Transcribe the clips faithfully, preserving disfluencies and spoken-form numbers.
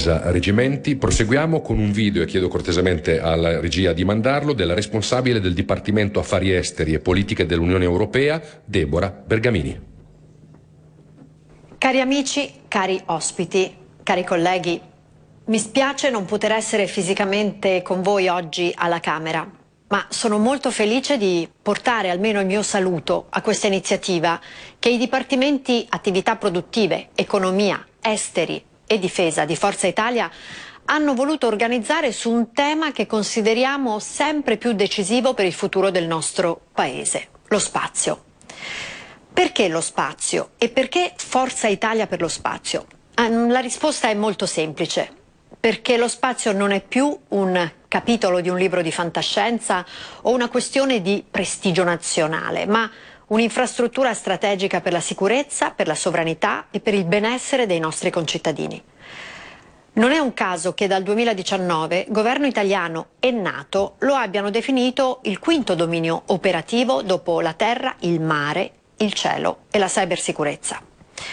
Luisa Reggimenti. Proseguiamo con un video, e chiedo cortesemente alla regia di mandarlo, della responsabile del Dipartimento Affari Esteri e Politiche dell'Unione Europea, Deborah Bergamini. Cari amici, cari ospiti, cari colleghi, mi spiace non poter essere fisicamente con voi oggi alla Camera, ma sono molto felice di portare almeno il mio saluto a questa iniziativa che i dipartimenti attività produttive, economia, esteri e difesa di Forza Italia hanno voluto organizzare su un tema che consideriamo sempre più decisivo per il futuro del nostro Paese, lo spazio. Perché lo spazio e perché Forza Italia per lo spazio? La risposta è molto semplice. Perché lo spazio non è più un capitolo di un libro di fantascienza o una questione di prestigio nazionale, ma un'infrastruttura strategica per la sicurezza, per la sovranità e per il benessere dei nostri concittadini. Non è un caso che dal duemiladiciannove governo italiano e NATO lo abbiano definito il quinto dominio operativo dopo la terra, il mare, il cielo e la cybersicurezza.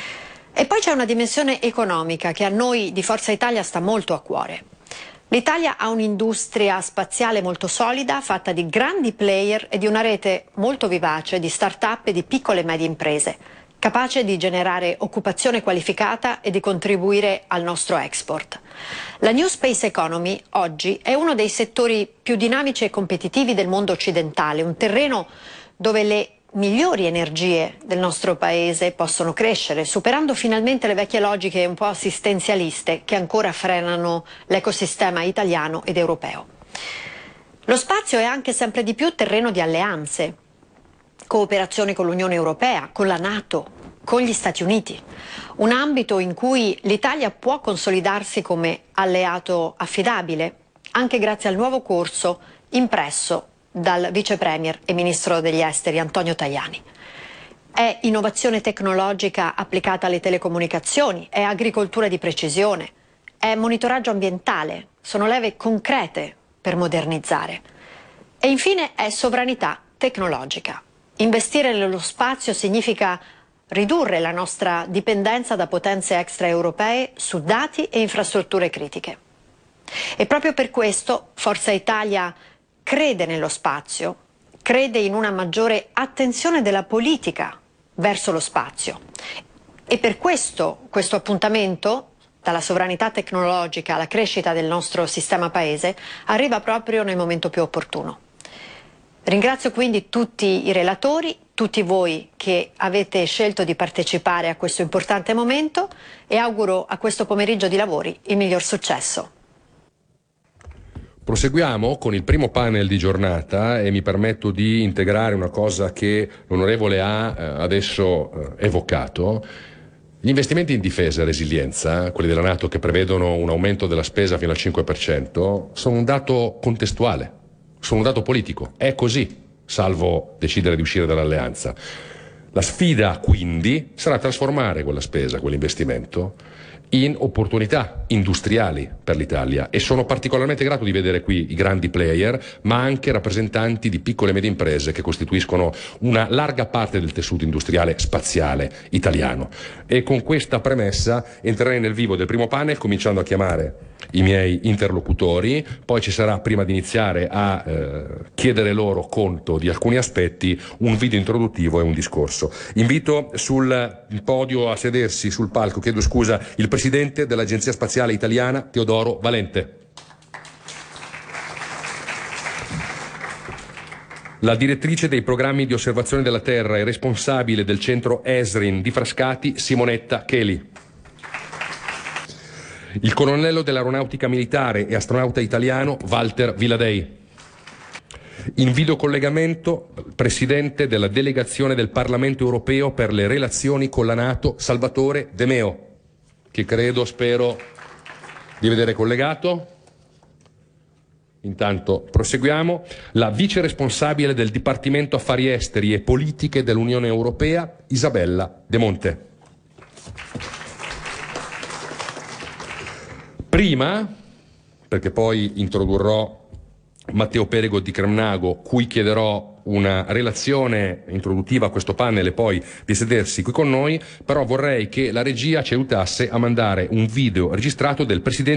E poi c'è una dimensione economica che a noi di Forza Italia sta molto a cuore. L'Italia ha un'industria spaziale molto solida, fatta di grandi player e di una rete molto vivace di start-up e di piccole e medie imprese, capace di generare occupazione qualificata e di contribuire al nostro export. La New Space Economy oggi è uno dei settori più dinamici e competitivi del mondo occidentale, un terreno dove le migliori energie del nostro paese possono crescere, superando finalmente le vecchie logiche un po' assistenzialiste che ancora frenano l'ecosistema italiano ed europeo. Lo spazio è anche sempre di più terreno di alleanze, cooperazione con l'Unione Europea, con la NATO, con gli Stati Uniti, un ambito in cui l'Italia può consolidarsi come alleato affidabile, anche grazie al nuovo corso impresso dal vice premier e ministro degli esteri Antonio Tajani. È innovazione tecnologica applicata alle telecomunicazioni, è agricoltura di precisione, è monitoraggio ambientale, sono leve concrete per modernizzare. E infine è sovranità tecnologica. Investire nello spazio significa ridurre la nostra dipendenza da potenze extraeuropee su dati e infrastrutture critiche. E proprio per questo Forza Italia crede nello spazio, crede in una maggiore attenzione della politica verso lo spazio. E per questo, questo appuntamento, dalla sovranità tecnologica alla crescita del nostro sistema paese, arriva proprio nel momento più opportuno. Ringrazio quindi tutti i relatori, tutti voi che avete scelto di partecipare a questo importante momento e auguro a questo pomeriggio di lavori il miglior successo. Proseguiamo con il primo panel di giornata e mi permetto di integrare una cosa che l'onorevole ha eh, adesso eh, evocato. Gli investimenti in difesa e resilienza, quelli della NATO che prevedono un aumento della spesa fino al cinque per cento, sono un dato contestuale, sono un dato politico. È così, salvo decidere di uscire dall'alleanza. La sfida quindi sarà trasformare quella spesa, quell'investimento, in opportunità industriali per l'Italia, e sono particolarmente grato di vedere qui i grandi player, ma anche rappresentanti di piccole e medie imprese che costituiscono una larga parte del tessuto industriale spaziale italiano. E con questa premessa entrerei nel vivo del primo panel, cominciando a chiamare i miei interlocutori. Poi ci sarà, prima di iniziare a eh, chiedere loro conto di alcuni aspetti, un video introduttivo e un discorso. Invito sul podio a sedersi, sul palco, chiedo scusa, il presidente dell'Agenzia Spaziale Italiana, Teodoro Valente. La direttrice dei programmi di osservazione della Terra e responsabile del centro ESRIN di Frascati, Simonetta Cheli. Il colonnello dell'Aeronautica Militare e astronauta italiano, Walter Viladei. In videocollegamento, presidente della delegazione del Parlamento Europeo per le relazioni con la NATO, Salvatore De Meo, che credo, spero di vedere collegato. Intanto proseguiamo. La vice responsabile del Dipartimento Affari Esteri e Politiche dell'Unione Europea, Isabella De Monte. Prima, perché poi introdurrò Matteo Perego di Cremnago, cui chiederò una relazione introduttiva a questo panel e poi di sedersi qui con noi, però vorrei che la regia ci aiutasse a mandare un video registrato del presidente